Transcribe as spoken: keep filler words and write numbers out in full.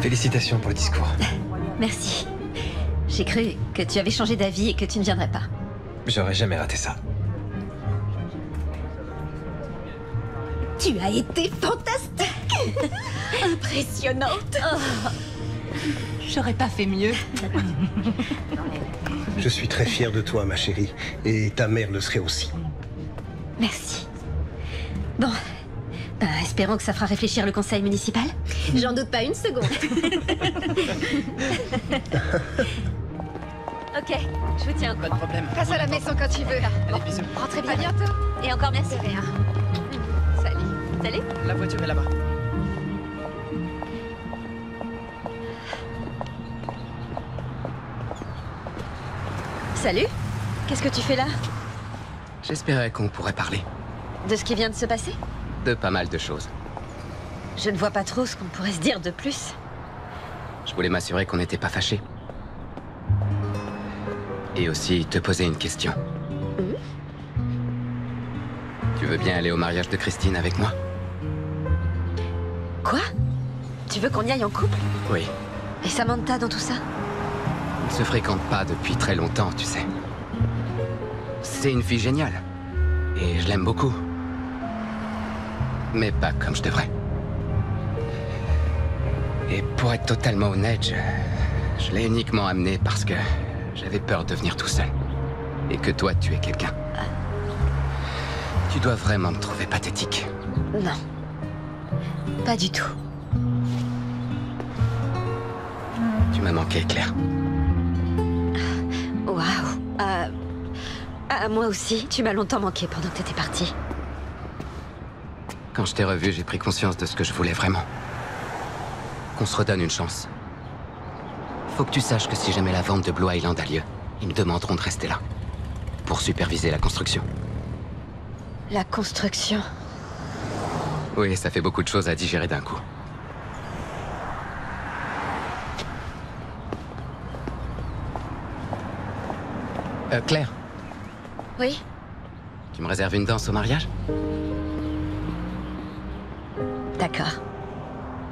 Félicitations pour le discours. Merci. J'ai cru que tu avais changé d'avis et que tu ne viendrais pas. J'aurais jamais raté ça. Tu as été fantastique. Impressionnante. Oh. J'aurais pas fait mieux. Je suis très fier de toi, ma chérie. Et ta mère le serait aussi. Merci. Bon. Ben, espérons que ça fera réfléchir le conseil municipal. J'en doute pas une seconde. Ok, je vous tiens au Pas de courant. problème. Passe à la maison quand tu veux. Allez, bisous. Rentrez bien. À bientôt. Et encore merci. Rien. Salut. Salut. La voiture est là-bas. Salut. Qu'est-ce que tu fais là? J'espérais qu'on pourrait parler De ce qui vient de se passer? de pas mal de choses. Je ne vois pas trop ce qu'on pourrait se dire de plus. Je voulais m'assurer qu'on n'était pas fâchés. Et aussi te poser une question. Mmh. Tu veux bien aller au mariage de Christine avec moi? Quoi? Tu veux qu'on y aille en couple? Oui. Et Samantha dans tout ça? On ne se fréquente pas depuis très longtemps, tu sais. C'est une fille géniale. Et je l'aime beaucoup. Mais pas comme je devrais. Et pour être totalement honnête, je, je l'ai uniquement amenée parce que j'avais peur de venir tout seul. Et que toi, tu es quelqu'un. Tu dois vraiment me trouver pathétique. Non. Pas du tout. Tu m'as manqué, Claire. Waouh. Euh... Ah, moi aussi, tu m'as longtemps manqué pendant que t'étais partie. Quand je t'ai revu, j'ai pris conscience de ce que je voulais vraiment. Qu'on se redonne une chance. Faut que tu saches que si jamais la vente de Blue Island a lieu, ils me demanderont de rester là. Pour superviser la construction. La construction. Oui, ça fait beaucoup de choses à digérer d'un coup. Euh, Claire, Oui? tu me réserves une danse au mariage? D'accord.